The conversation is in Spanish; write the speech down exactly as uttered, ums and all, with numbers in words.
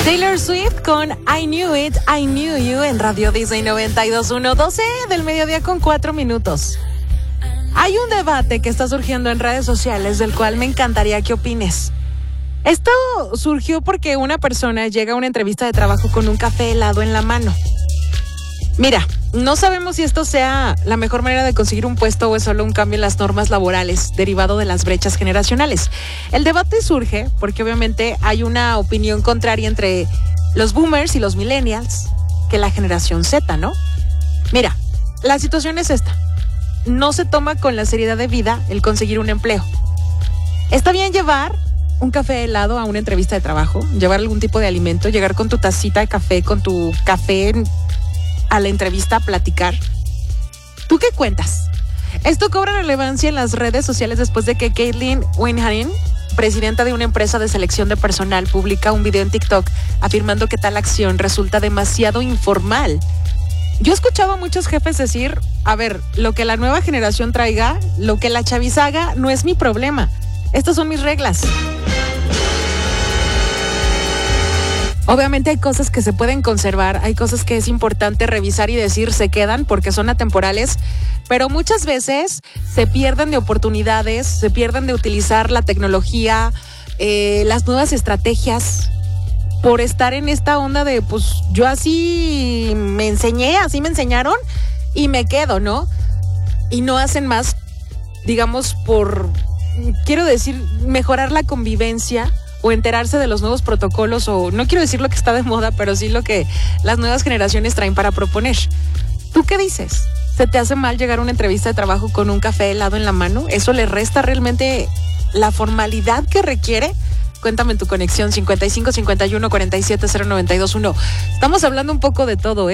Taylor Swift con I Knew It, I Knew You en Radio Disney noventa y dos punto uno, doce del mediodía con cuatro minutos. Hay un debate que está surgiendo en redes sociales del cual me encantaría que opines. Esto surgió porque una persona llega a una entrevista de trabajo con un café helado en la mano. Mira, no sabemos si esto sea la mejor manera de conseguir un puesto o es solo un cambio en las normas laborales derivado de las brechas generacionales. El debate surge porque obviamente hay una opinión contraria entre los boomers y los millennials que la generación Z, ¿no? Mira, la situación es esta. No se toma con la seriedad de vida el conseguir un empleo. Está bien llevar un café helado a una entrevista de trabajo, llevar algún tipo de alimento, llegar con tu tacita de café, con tu café a la entrevista a platicar. ¿Tú qué cuentas? Esto cobra relevancia en las redes sociales después de que Caitlin Winhain, presidenta de una empresa de selección de personal, publica un video en TikTok afirmando que tal acción resulta demasiado informal. Yo he escuchado a muchos jefes decir, a ver, lo que la nueva generación traiga, lo que la chaviza haga, no es mi problema. Estas son mis reglas. Obviamente hay cosas que se pueden conservar, hay cosas que es importante revisar y decir se quedan porque son atemporales, pero muchas veces se pierden de oportunidades, se pierden de utilizar la tecnología, eh, las nuevas estrategias por estar en esta onda de pues yo así me enseñé, así me enseñaron y me quedo, ¿no? Y no hacen más, digamos, por, quiero decir, mejorar la convivencia o enterarse de los nuevos protocolos, o no quiero decir lo que está de moda, pero sí lo que las nuevas generaciones traen para proponer. ¿Tú qué dices? ¿Se te hace mal llegar a una entrevista de trabajo con un café helado en la mano? ¿Eso le resta realmente la formalidad que requiere? Cuéntame en tu conexión cincuenta y cinco cincuenta y uno cuarenta y siete cero noventa y dos uno. Estamos hablando un poco de todo, ¿eh?